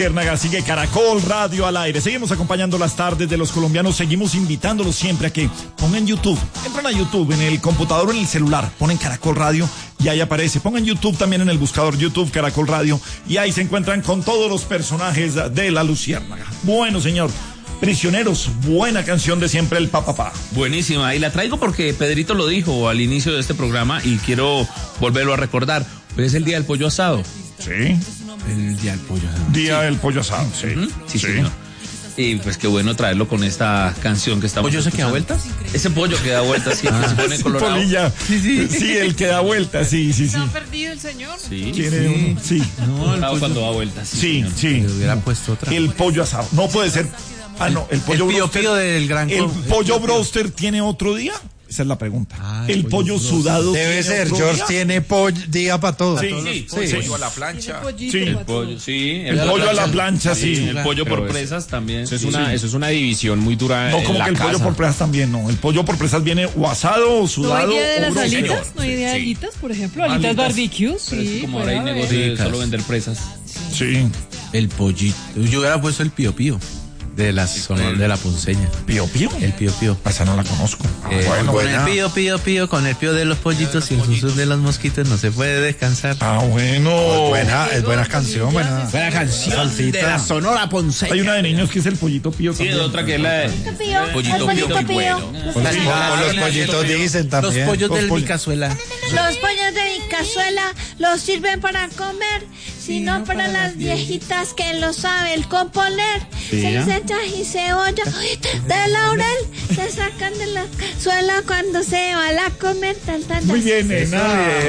Sigue Caracol Radio al aire. Seguimos acompañando las tardes de los colombianos. Seguimos invitándolos siempre a que pongan YouTube. Entran a YouTube en el computador o en el celular. Ponen Caracol Radio y ahí aparece. Pongan YouTube también en el buscador YouTube Caracol Radio y ahí se encuentran con todos los personajes de La Luciérnaga. Bueno, señor. Prisioneros, buena canción de siempre el papá. Buenísima. Y la traigo porque Pedrito lo dijo al inicio de este programa y quiero volverlo a recordar. Hoy es el día del pollo asado. Sí. El día del pollo asado. Día del pollo asado, sí. Sí, señor. Y pues qué bueno traerlo con esta canción que estamos ¿Pollo se queda vueltas? Ese pollo que da vueltas, sí, que se pone colorado. Polilla. Sí, el que da vueltas, sí. ¿No ha perdido el señor? Sí. Sí. No, el pollo cuando da vueltas. Sí. Hubiera puesto otra. El pollo asado. No puede ser. El pollo el pío del gran. ¿El pollo broster tiene otro día? Esa es la pregunta. El pollo sudado debe ser. George tiene día para todo. Sí. Pollo a la plancha. El pollo, sí. El pollo a la plancha, sí. El pollo por presas también. Eso es una división muy dura. No, como que el pollo por presas también, no. El pollo por presas viene o asado o sudado. ¿No hay día de las broster. alitas? ¿No hay día de alitas, por ejemplo? ¿Alitas barbecue? Sí. Como ahora hay negocio de solo vender presas. Sí. El pollito. Yo hubiera puesto el pío de la zona de la Ponceña. ¿Pío? El pío. Esa no la conozco. Bueno, con el pío, con el pío de los pollitos y el susurro de los mosquitos no se puede descansar. Bueno. Es buena canción, buena canción de la Sonora Ponceña. Hay una de niños que es el pollito pío. Sí, otra que es la de Pollito pío muy bueno. Los pollitos dicen también. Los pollos de mi cazuela. Los pollos de mi cazuela los sirven para comer, sino para las viejitas que lo saben componer. Se les echa y cebolla de laurel, se sacan de la cazuela cuando se va a comer. Muy bien, nena.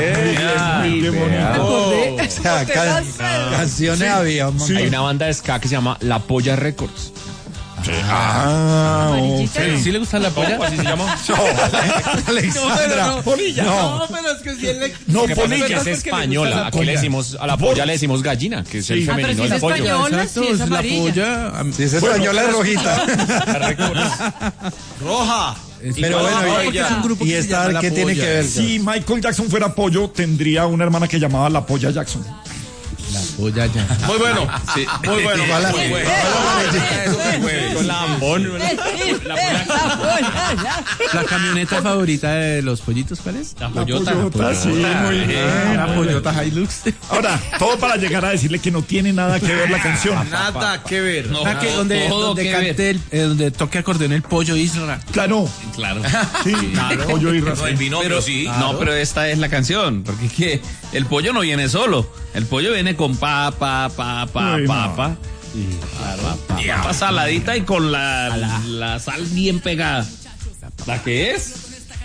Muy bien, bonito. O sea, canciones había. Hay una banda de ska que se llama La Polla Records. ¿Sí le gusta la polla? ¿Así se llama? Alexandra. Polilla. No, pero es que si él No, Polilla es española. Aquí le decimos, a la polla le decimos gallina, que es el femenino del pollo. española, sí, es la amarilla. polla. Si es española es rojita. Roja. Pero bueno, y esta ¿qué tiene que ver? Si Michael Jackson fuera pollo, tendría una hermana que llamaba La Polla Jackson. La polla ya. Muy bueno. Sí, muy bueno. Con lambón. La camioneta favorita de los pollitos, ¿cuál es? La pollota. Sí, muy bien. La pollota Hilux. Ahora, todo para llegar a decirle que no tiene nada que ver la canción. Nada que ver. No, donde cante donde toque acordeón el pollo Isra. Claro. Sí, pollo y No, el binomio sí. No, pero esta es la canción, porque es que el pollo no viene solo. El pollo viene con papa, papa saladita y con la sal bien pegada. ¿La que es?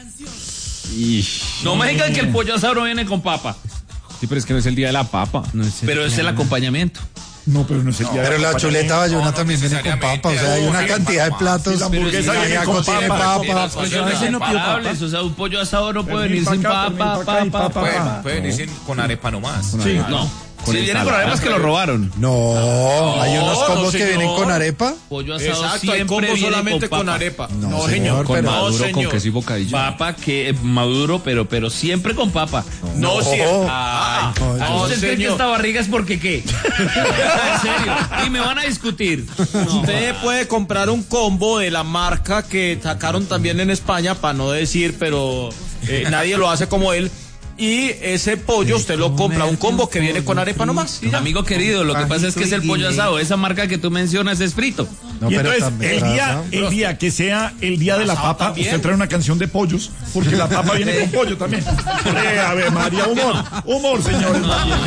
No me digan que el pollo asado no viene con papa. Sí, pero es que no es el día de la papa. Pero es el acompañamiento. No, pero no es el día. Pero la chuleta bayona también viene con papa. O sea, hay una cantidad de platos. La hamburguesa viene con tiene papa. papa. A veces no pido papas. O sea, un pollo asado no puede venir sin papa. Puede venir con arepa nomás. Sí. No. Si vienen con arepas que lo robaron. No, hay unos combos que vienen con arepa. Pollo asado Exacto, hay siempre combo viene solamente con papa. arepa. No, señor, Con pero maduro, con queso y bocadillo. Papa que maduro, pero siempre con papa. No, sí. ¿Ustedes creen que esta barriga es porque qué? En serio. Y me van a discutir. Usted puede comprar un combo de la marca que sacaron también en España, para no decir, pero nadie lo hace como él. Y ese pollo usted lo compra, un combo que viene con arepa nomás. Amigo querido, lo que pasa es que es el pollo asado. Esa marca que tú mencionas es frito. No, Y pero entonces, también el día que sea el día de la papa, usted trae una canción de pollos, porque la papa viene con pollo también. A ver, María, humor, señores.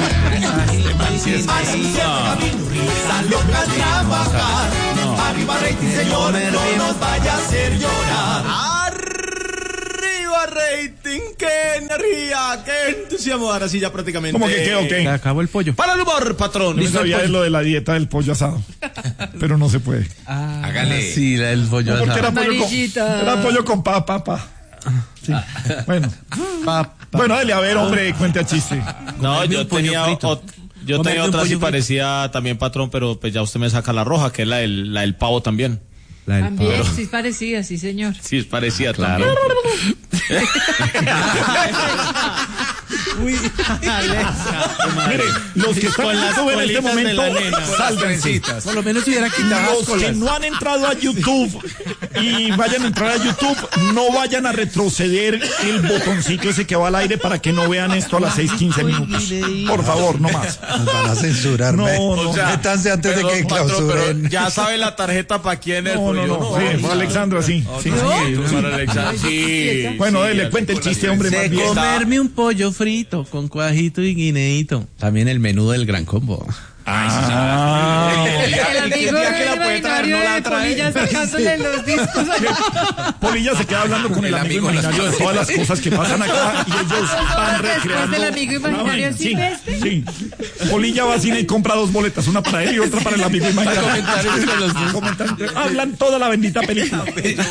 Arriba rating, señores, no nos vaya a hacer llorar. ¡Arriba rating! ¡Qué energía! ¡Qué entusiasmo! Ahora sí ya prácticamente. ¿Cómo que qué o qué? Acabó el pollo. ¡Para el humor, patrón! Yo no sabía de lo de la dieta del pollo asado, pero no se puede. Hágale. Sí, el pollo No, porque asado. era pollo con papa. Sí. Bueno. Bueno, dale, a ver, hombre, cuente a chiste. No, yo tenía otra así parecía también, patrón, pero pues ya usted me saca la roja, que es la del pavo también. También, sí es parecida, sí señor. Sí, es parecida claro. también. Mire, los que están en YouTube en este momento, sálvense. Por lo menos hubiera quitado Los que no han entrado a YouTube y vayan a entrar a YouTube, no vayan a retroceder el botoncito ese que va al aire para que no vean esto a las 6:15 minutos. Por favor, no más. Nos van a censurar. No, métanse antes de que clausuren. Pero ya sabe la tarjeta para quién es. No. Sí, para Alexandra, sí. Sí. Para Alexandra, sí. Bueno, le cuente el chiste, hombre, más De bien. comerme un pollo frito con cuajito y guineíto. También el menú del Gran Combo. El amigo imaginario de Polilla sacándole los discos allá. Polilla se queda hablando con el amigo imaginario de todas las cosas que pasan acá y ellos van recreando. ¿Del amigo imaginario silvestre? Sí. Polilla va al cine y compra 2 boletas, una para él y otra para el amigo imaginario. Hablan toda la bendita película.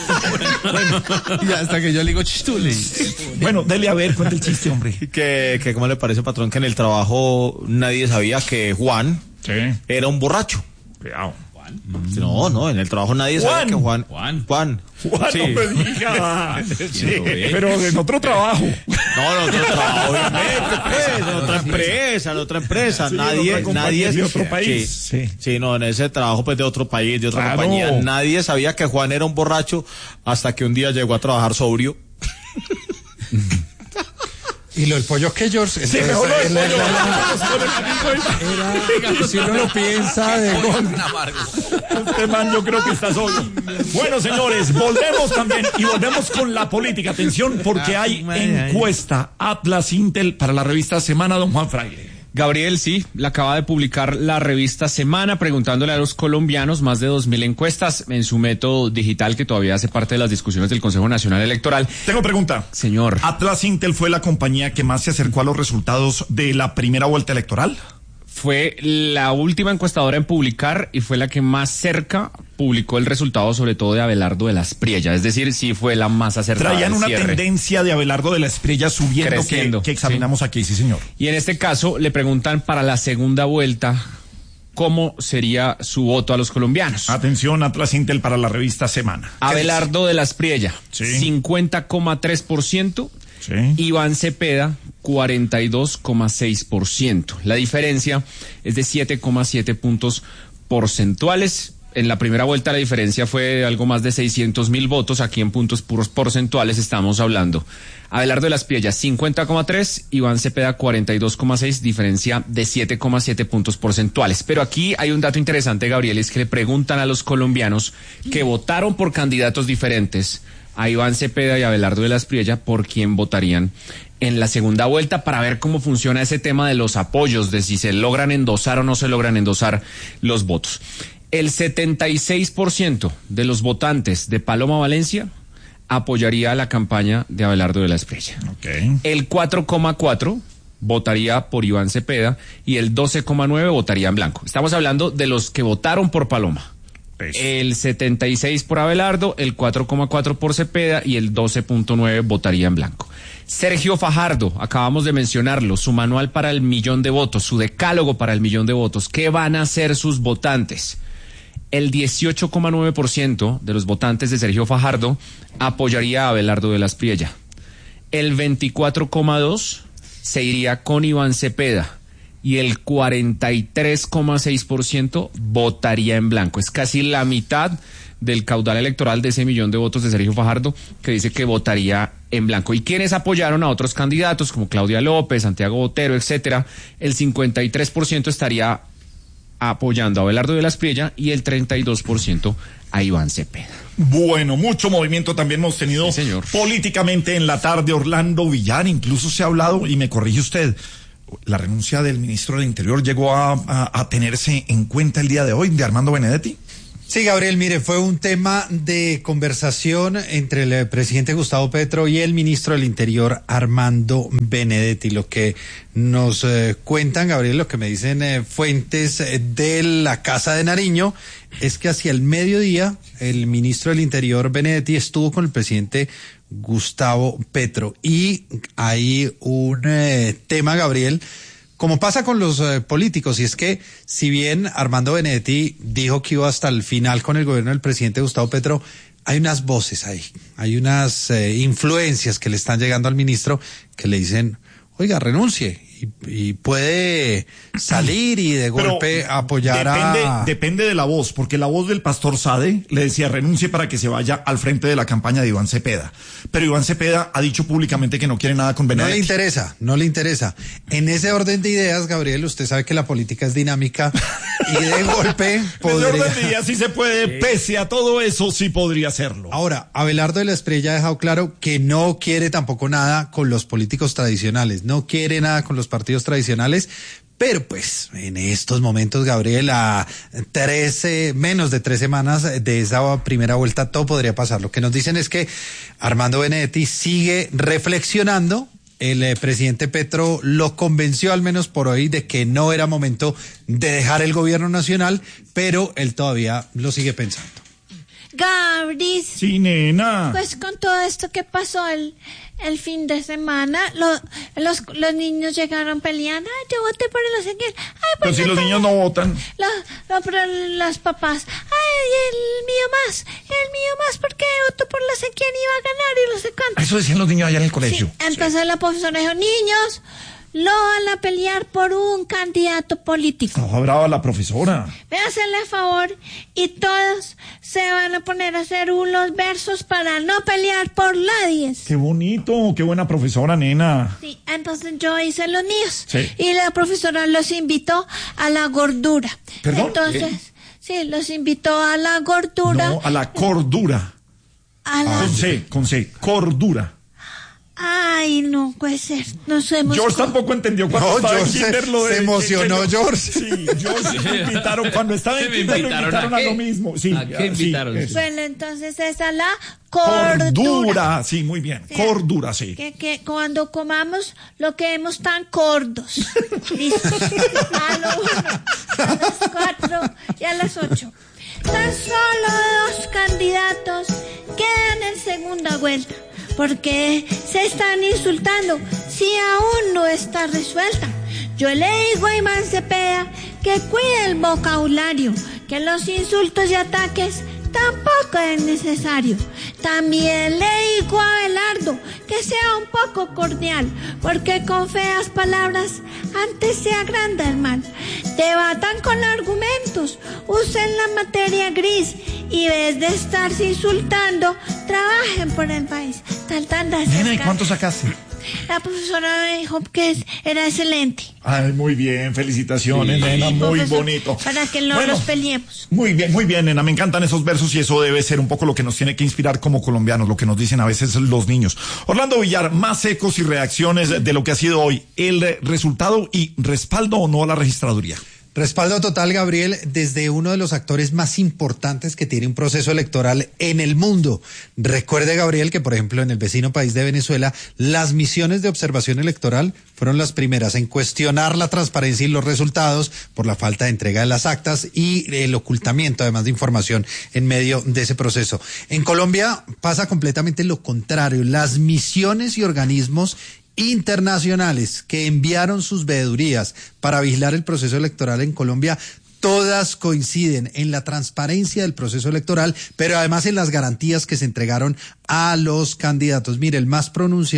Y hasta que yo le digo chistule. Bueno, dele a ver, cuenta el chiste, hombre. Que ¿cómo le parece, patrón, que en el trabajo nadie sabía que Juan era un borracho? Cuidado. No, en el trabajo nadie sabía que Juan. Sí. No me diga. Sí, pero en otro trabajo. No, en otro trabajo, obviamente, pues, en otra empresa. Sí, nadie de otro país. Sí, no, en ese trabajo, pues, de otro país, de otra compañía. Nadie sabía que Juan era un borracho hasta que un día llegó a trabajar sobrio. Y lo del pollo que George. Sí, mejor si uno lo piensa de gol. Este man yo creo que está solo. Bueno, señores, volvemos también y volvemos con la política. Atención, porque hay encuesta Atlas Intel para la revista Semana, don Juan Fraile. Gabriel, sí, la acaba de publicar la revista Semana preguntándole a los colombianos más de 2.000 encuestas en su método digital que todavía hace parte de las discusiones del Consejo Nacional Electoral. Tengo pregunta. Señor. ¿Atlas Intel fue la compañía que más se acercó a los resultados de la primera vuelta electoral? Fue la última encuestadora en publicar y fue la que más cerca publicó el resultado, sobre todo de Abelardo de la Espriella. Es decir, sí fue la más acertada. Traían una tendencia de Abelardo de la Espriella subiendo, creciendo, que examinamos aquí, sí, señor. Y en este caso le preguntan para la segunda vuelta cómo sería su voto a los colombianos. Atención, Atlas Intel para la revista Semana. Abelardo de la Espriella, sí. 50,3%. Sí. Iván Cepeda, 42,6%. La diferencia es de 7,7 puntos porcentuales. En la primera vuelta la diferencia fue de algo más de 600.000 votos. Aquí en puntos puros porcentuales estamos hablando. Abelardo de la Espriella, 50,3, Iván Cepeda, 42,6, diferencia de 7,7 puntos porcentuales. Pero aquí hay un dato interesante, Gabriel, es que le preguntan a los colombianos que votaron por candidatos diferentes, a Iván Cepeda y a Abelardo de la Espriella, por quién votarían en la segunda vuelta, para ver cómo funciona ese tema de los apoyos, de si se logran endosar o no se logran endosar los votos. El 76% de los votantes de Paloma Valencia apoyaría la campaña de Abelardo de la Espriella. Okay. El 4,4% votaría por Iván Cepeda y el 12,9% votaría en blanco. Estamos hablando de los que votaron por Paloma. El 76% por Abelardo, el 4,4% por Cepeda y el 12,9% votaría en blanco. Sergio Fajardo, acabamos de mencionarlo, su manual para el 1.000.000 de votos, su decálogo para el 1.000.000 de votos. ¿Qué van a hacer sus votantes? El 18,9% de los votantes de Sergio Fajardo apoyaría a Abelardo de la Espriella. El 24,2% se iría con Iván Cepeda. Y el 43,6% votaría en blanco. Es casi la mitad del caudal electoral de ese 1.000.000 de votos de Sergio Fajardo, que dice que votaría en blanco. Y quienes apoyaron a otros candidatos como Claudia López, Santiago Botero, etcétera, el 53% estaría apoyando a Abelardo de la Espriella y el 32% a Iván Cepeda. Bueno, mucho movimiento también hemos tenido, sí, políticamente en la tarde. Orlando Villar, incluso se ha hablado, y me corrige usted, la renuncia del ministro del Interior llegó a tenerse en cuenta el día de hoy, de Armando Benedetti. Sí, Gabriel, mire, fue un tema de conversación entre el presidente Gustavo Petro y el ministro del Interior, Armando Benedetti. Lo que nos cuentan, Gabriel, lo que me dicen fuentes de la Casa de Nariño, es que hacia el mediodía el ministro del Interior, Benedetti, estuvo con el presidente Gustavo Petro. Y hay un tema, Gabriel, como pasa con los políticos, y es que si bien Armando Benedetti dijo que iba hasta el final con el gobierno del presidente Gustavo Petro, hay unas voces ahí, hay unas influencias que le están llegando al ministro que le dicen, oiga, renuncie. Y puede salir y de golpe apoyar Depende de la voz, porque la voz del pastor Sade le decía renuncie para que se vaya al frente de la campaña de Iván Cepeda. Pero Iván Cepeda ha dicho públicamente que no quiere nada con Benedetti. No le interesa. En ese orden de ideas, Gabriel, usted sabe que la política es dinámica y de golpe podría... En ese orden de ideas sí se puede, pese a todo eso sí podría hacerlo. Ahora, Abelardo de la Espriella ha dejado claro que no quiere tampoco nada con los políticos tradicionales, no quiere nada con los partidos tradicionales, pero pues en estos momentos, Gabriel, a menos de 3 semanas de esa primera vuelta, todo podría pasar. Lo que nos dicen es que Armando Benedetti sigue reflexionando. El presidente Petro lo convenció, al menos por hoy, de que no era momento de dejar el gobierno nacional, pero él todavía lo sigue pensando. Gabriel. Sí, nena. Pues con todo esto que pasó el fin de semana, los niños llegaron peleando. Ay, yo voté por el no sé quién. Ay, pero si los niños no votan. Pero las papás. Ay, el mío más, porque votó por no sé quién iba a ganar y no sé cuánto. Eso decían los niños allá en el colegio. Sí, entonces la profesora dijo, niños, lo van a pelear por un candidato político. Estaba brava la profesora. Véanse el favor y todos se van a poner a hacer unos versos para no pelear por nadie. Qué bonito, qué buena profesora, nena. Sí, entonces yo hice los míos. Sí. Y la profesora los invitó a la gordura. ¿Perdón? Entonces, sí, los invitó a la gordura. No, a la cordura. Con C, cordura. Ay, no puede ser. Nos hemos... George tampoco entendió cuando estaba en Kinder lo de... Se emocionó George. Sí, George me invitaron cuando estaba en Kinder, lo invitaron a lo mismo. Sí, ¿A qué invitaron? Sí, bueno, entonces esa es la cordura. Cordura, sí, muy bien. Sí. Cordura, sí. Que cuando comamos lo quedemos tan cordos. Listo. A lo 1, a las 4 y a las 8. Tan solo 2 candidatos quedan en segunda vuelta. Porque se están insultando si aún no está resuelta. Yo le digo a Iván Cepeda que cuide el vocabulario, que los insultos y ataques tampoco es necesario. También le digo a Abelardo que sea un poco cordial, porque con feas palabras antes se agranda el mal. Debatan con argumentos, usen la materia gris y en vez de estarse insultando, trabajen por el país. Nena, ¿y cuánto sacaste? La profesora me dijo que era excelente. Ay, muy bien, felicitaciones, nena, muy bonito. Para que no nos peleemos. Muy bien, nena, me encantan esos versos y eso debe ser un poco lo que nos tiene que inspirar como colombianos, lo que nos dicen a veces los niños. Orlando Villar, más ecos y reacciones de lo que ha sido hoy el resultado y respaldo o no a la registraduría. Respaldo total, Gabriel, desde uno de los actores más importantes que tiene un proceso electoral en el mundo. Recuerde, Gabriel, que por ejemplo en el vecino país de Venezuela, las misiones de observación electoral fueron las primeras en cuestionar la transparencia y los resultados por la falta de entrega de las actas y el ocultamiento, además de información en medio de ese proceso. En Colombia pasa completamente lo contrario. Las misiones y organismos internacionales que enviaron sus veedurías para vigilar el proceso electoral en Colombia, todas coinciden en la transparencia del proceso electoral, pero además en las garantías que se entregaron a los candidatos. Mire, el más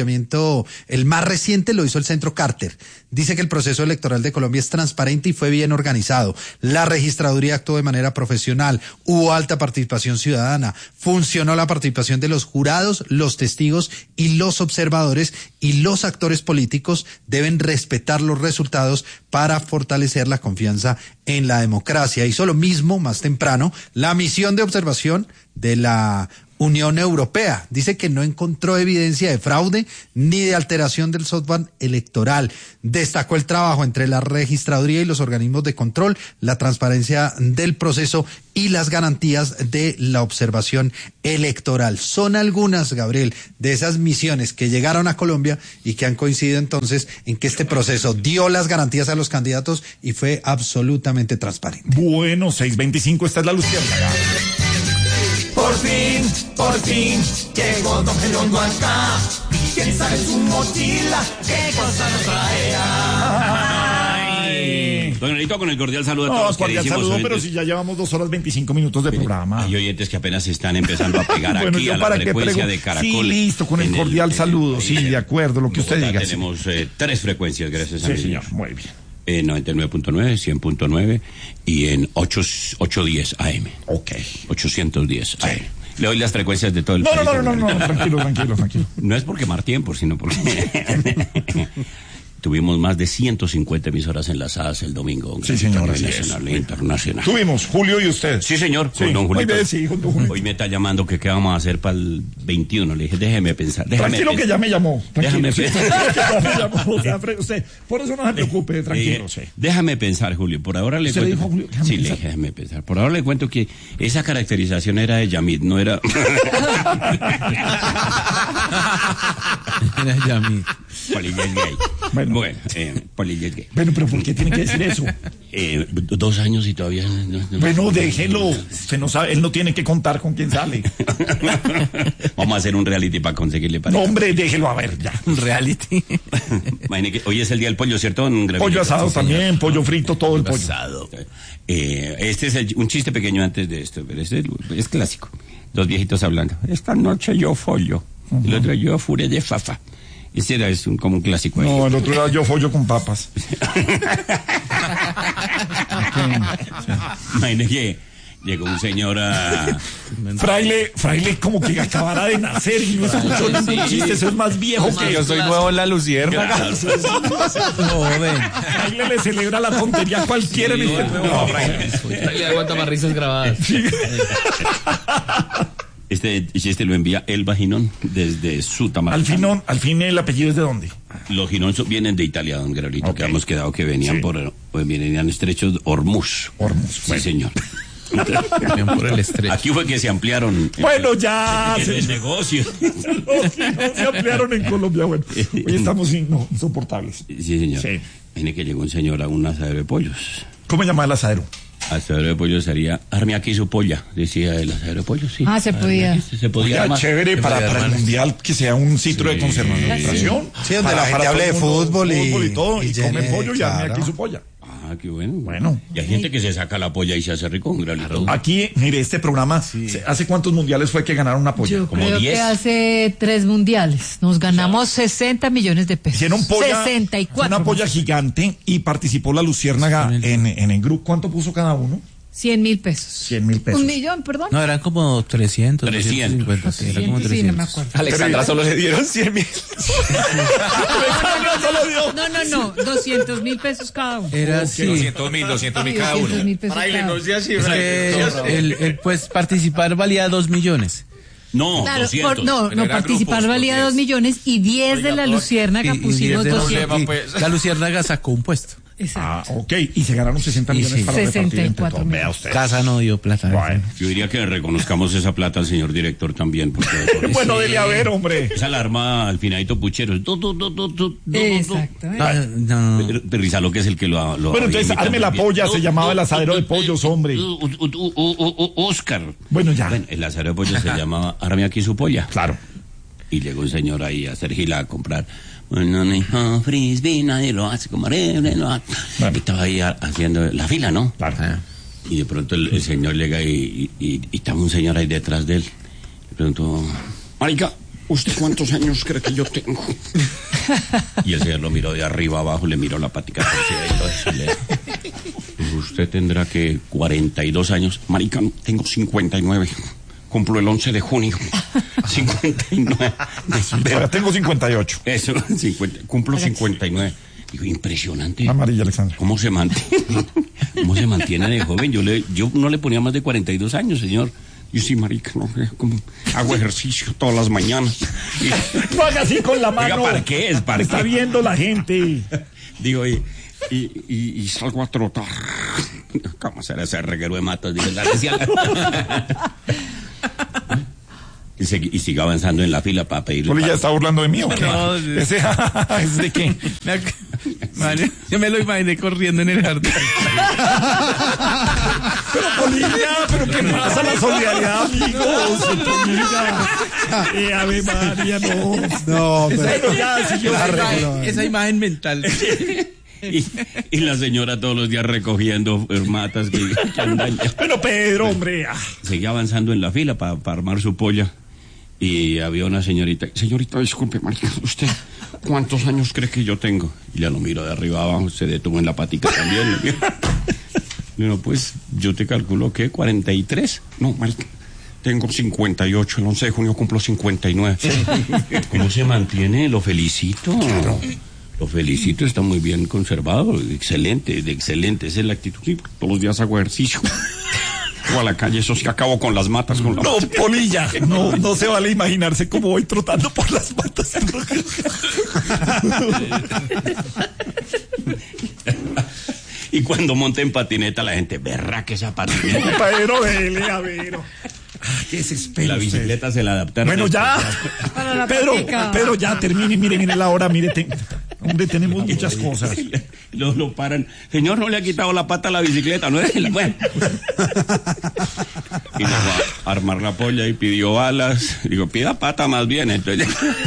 reciente lo hizo el Centro Carter. Dice que el proceso electoral de Colombia es transparente y fue bien organizado. La registraduría actuó de manera profesional, hubo alta participación ciudadana, funcionó la participación de los jurados, los testigos y los observadores, y los actores políticos deben respetar los resultados para fortalecer la confianza en la democracia. Hizo lo mismo más temprano la misión de observación de la Unión Europea. Dice que no encontró evidencia de fraude ni de alteración del software electoral. Destacó el trabajo entre la registraduría y los organismos de control, la transparencia del proceso y las garantías de la observación electoral. Son algunas, Gabriel, de esas misiones que llegaron a Colombia y que han coincidido entonces en que este proceso dio las garantías a los candidatos y fue absolutamente transparente. Bueno, 6:25, esta es la Luciérnaga. Por fin, llegó Don Gelondo acá. ¿Quién sabe su mochila? ¿Qué cosa nos trae? Don Nelito, con el cordial saludo a No, todos. cordial queridísimos saludo, oyentes. pero si ya llevamos 2 horas 25 minutos de programa. Hay oyentes que apenas se están empezando a pegar Bueno, aquí yo a la para qué frecuencia prego- de Caracol. Sí, listo, con el cordial saludo. Sí, de acuerdo, lo que usted Bogotá diga. Sí. Tenemos 3 frecuencias, gracias a Sí, mi señor, muy bien. 99.9, 100.9 y en 810 AM. Ok. 810 AM. Le doy las frecuencias de todo el No, país. no, tranquilo. No es por quemar tiempo, sino porque tuvimos más de 150 emisoras enlazadas el domingo. Sí, señor, A así nivel es. nacional e internacional. Tuvimos, Julio y usted. Sí, señor, Sí, con don muy Julito. bien, sí, con don Julio. Hoy me está llamando que qué vamos a hacer para el 21. Le dije, déjeme pensar. Tranquilo que ya me llamó. Tranquilo, Déjame sí, pensar. ya me llamó. O sea, usted, por eso no se preocupe, tranquilo, sí. Déjame pensar, Julio. Por ahora le ¿Usted le cuento. dijo, Julio, déjame Sí, pensar? déjame pensar. Por ahora le cuento que esa caracterización era de Yamid, no era. Era Yamid. Polilla es gay. Bueno. Polilla es gay. Bueno, pero ¿por qué tiene que decir eso? 2 años y todavía no. Bueno, déjelo. Usted no sabe, él no tiene que contar con quién sale. Vamos a hacer un reality para conseguirle No, pareja. hombre, déjelo a ver ya. Un reality. Imagine que hoy es el día del pollo, ¿cierto? don Gravito? Pollo asado también, pollo frito, todo el pollo. Asado. Este es un chiste pequeño antes de esto, pero este es clásico. 2 viejitos hablando. Esta noche yo follo. El otro yo furia de fafa. Ese era como un clásico. ahí. No, el otro era yo follo con papas. Imagínate que llegó un señor a... Fraile como que acabara de nacer y no escuchó ningún chiste, eso es más viejo que Yo soy nuevo en la luciérnaga. No, ven. Fraile le celebra la tontería a cualquiera en este No, le aguanta más risas grabadas. Este chiste lo envía Elba Ginón desde su Tamaulipas. Al fin el apellido es de dónde. Los Ginón vienen de Italia, don Gravito, Ok. que hemos quedado que venían Sí. venían estrechos Hormuz. Sí, bueno. señor. Bien por el estrecho. Aquí fue que se ampliaron. Bueno, ya. El negocio. No se ampliaron en Colombia, bueno. Hoy estamos insoportables. Sí, señor. Sí. Viene que llegó un señor a un asadero de pollos. ¿Cómo llama el asadero? Asadero de pollos sería, arme aquí su polla, decía el asadero de pollos, sí. Ah, se podía. Se podía Oiga, armar. chévere para el mundial que sea un sitio de conservación. Sí, donde la gente hable de fútbol y todo. Y come llene, pollo y arme claro. aquí su polla. Ah, qué bueno. Bueno. Y hay gente que se saca la polla y se hace rico, un granito. Aquí, mire, este programa, ¿hace cuántos mundiales fue que ganaron una polla? Yo como creo 10. que hace 3 mundiales nos ganamos 60 millones de pesos. Hicieron polla, 64. una polla gigante y participó la Luciérnaga en el grupo. ¿Cuánto puso cada uno? 100.000 pesos. 100.000 pesos. 1 millón, perdón. No, eran como 300. 300. 250, sí, era como 100, sí, no me 300. acuerdo. Alexandra solo le dieron 100.000. No, 200.000 pesos cada uno. Era así. 200.000 cada uno. 200.000 pesos cada uno. Es que el pues participar valía 2 millones. No, Claro, 200. no, participar valía 2 millones y 10 de la Luciérnaga pusimos 200. La luciérnaga sacó un puesto. Exacto. Ok, y se ganaron 60 millones sí. para repartir entre 64 todos. millones. Vea usted. Casa no dio plata. Bueno. Yo diría que le reconozcamos esa plata al señor director también. Porque Bueno, dele a ver, hombre. esa alarma al finadito puchero. Exactamente. No. Rizalo, que es el que lo Bueno, entonces, arme la polla, se llamaba el asadero de pollos, hombre. Oscar. Bueno, ya. Bueno, el asadero de pollos se llamaba Arme aquí su polla. Claro. Y llegó un señor ahí a hacer gila a comprar. Bueno, hijo, frisbee, nadie lo hace como lo hace. Bueno. Y estaba ahí haciendo la fila, ¿no? Claro. Y de pronto el señor llega y estaba un señor ahí detrás de él. Le preguntó, marica, ¿usted cuántos años cree que yo tengo? Y el señor lo miró de arriba abajo, le miró la patica torcida y todo eso. Le dijo, usted tendrá que 42 años. Marica, tengo 59. Cumplo el 11 de junio. 59. Ahora tengo 58. Eso, 50, cumplo 59. Digo, impresionante. Amarilla, Alexandra. ¿Cómo se mantiene de joven? Yo no le ponía más de 42 años, señor. Yo sí, marica, no, como hago ejercicio todas las mañanas. No haga así con la mano. Oiga, ¿para qué es? ¿Para Está qué? viendo la gente. Digo, y salgo a trotar. ¿Cómo será ese reguero de matas? Digo, la decía. Y siga avanzando en la fila para pedir. ¿Poli ya está burlando de mí o qué? No, ¿Ese es de qué? Yo me lo imaginé corriendo en el jardín. Pero Polilla, ¿pero qué pasa? La solidaridad, amigos. Polilla. Ave María, no. No, pero Bueno, ya, si yo Esa imagen mental. Y la señora todos los días recogiendo matas que andan ya. Bueno, Pedro, hombre. Seguía avanzando en la fila para armar su polla. Y había una señorita, disculpe, marica, ¿usted cuántos años cree que yo tengo? Y ya lo miro de arriba abajo, se detuvo en la patica también. No, pues, yo te calculo que 43. No, marica, tengo 58, el 11 de junio cumplo 59. ¿Cómo se mantiene? Lo felicito. Claro. Lo felicito, está muy bien conservado, excelente, esa es la actitud. Sí, todos los días hago ejercicio. O a la calle, eso sí, acabo con las matas. Con la Polilla, no se vale imaginarse cómo voy trotando por las matas. Y cuando monte en patineta, la gente, verá que esa patineta. Pero dele, a ver. ¿Qué desespero? La bicicleta usted. Se la adaptaron. Bueno, ya. Pedro, ya termine, mire la hora, hombre, tenemos muchas cosas. Lo paran. Señor, no le ha quitado la pata a la bicicleta, no es bueno. Y nos va a armar la polla y pidió alas. Digo, pida pata más bien. Entonces...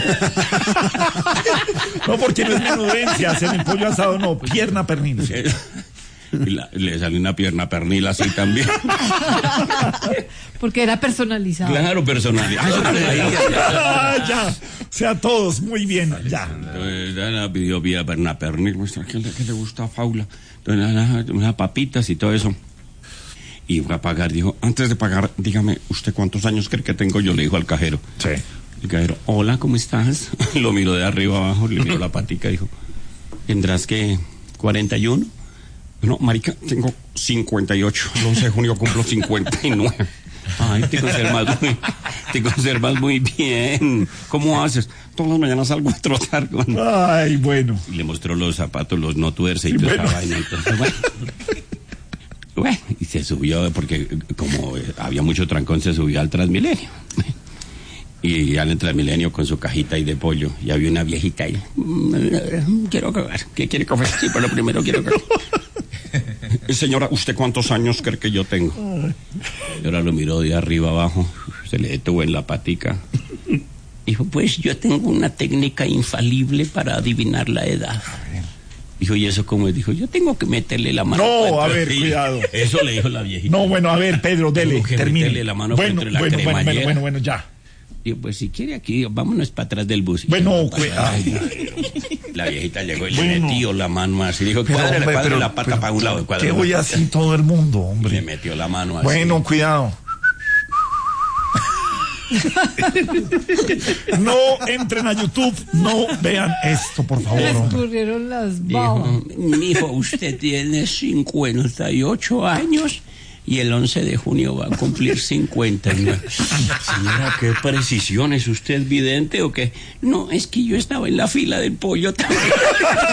No, porque no es menudencia, hacer el pollo asado, no, pierna pernil. Y le salió una pierna pernil así también. Porque era personalizado. Claro, personalizado. Ya. O sea, todos, muy bien, ya. Entonces, la pidió pierna pernil. ¿Qué le gusta a Faula? Entonces, unas papitas y todo eso. Y fue a pagar. Dijo, antes de pagar, dígame, ¿usted cuántos años cree que tengo? Yo le dijo al cajero. Sí. El cajero, hola, ¿cómo estás? Lo miró de arriba abajo, le miró la patica y dijo, ¿tendrás que 41? No, marica, tengo 58. El 11 de junio cumplo 59. Ay, te conservas muy bien. ¿Cómo haces? Todas las mañanas salgo a trotar. Ay, bueno. Y le mostró los zapatos, los no tuerce y toda esa vaina. Entonces, bueno, y se subió, porque como había mucho trancón, se subió al Transmilenio. Y al Transmilenio con su cajita ahí de pollo. Y había una viejita ahí. Quiero cagar. ¿Qué quiere comer? Sí, pero primero quiero cagar. Señora, ¿usted cuántos años cree que yo tengo? Y ahora lo miró de arriba abajo, se le detuvo en la patica. Dijo, pues yo tengo una técnica infalible para adivinar la edad. Dijo, ¿y eso cómo es? Dijo, yo tengo que meterle la mano. No, a ver, cuidado. Eso le dijo la viejita. No, bueno, a ver, Pedro, dele, termine. Meterle la mano entre la cremallera. Bueno, ya. Digo, pues si quiere aquí, vámonos para atrás del bus. Bueno, la viejita llegó y le metió la mano así. Dijo, cuádrele la pata para un lado. ¿Qué voy así todo el mundo, hombre? Le metió la mano así. Bueno, cuidado. No entren a YouTube, no vean esto, por favor. Le escurrieron las babas. Mijo, usted tiene 58 años. Y el 11 de junio va a cumplir 59. Señora, ¿qué precisión? ¿Es usted vidente o qué? No, es que yo estaba en la fila del pollo también.